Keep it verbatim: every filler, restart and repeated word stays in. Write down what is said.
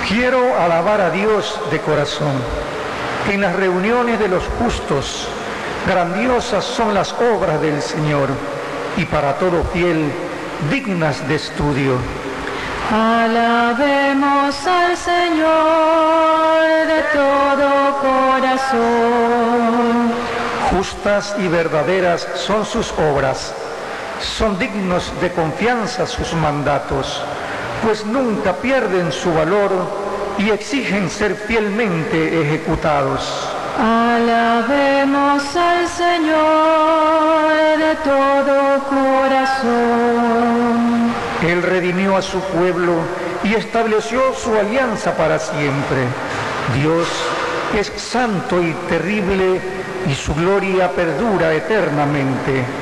Quiero alabar a Dios de corazón. En las reuniones de los justos, grandiosas son las obras del Señor, y para todo fiel, dignas de estudio. Alabemos al Señor de todo corazón. Justas y verdaderas son sus obras, son dignos de confianza sus mandatos, pues nunca pierden su valor y exigen ser fielmente ejecutados. Alabemos al Señor de todo corazón. Él redimió a su pueblo y estableció su alianza para siempre. Dios es santo y terrible, y su gloria perdura eternamente.